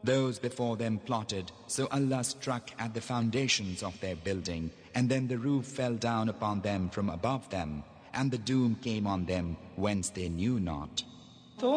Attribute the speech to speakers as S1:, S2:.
S1: Those before them plotted, so Allah struck at the foundations of their building, and then the roof fell down upon them from above them, and the doom came on them whence they knew not.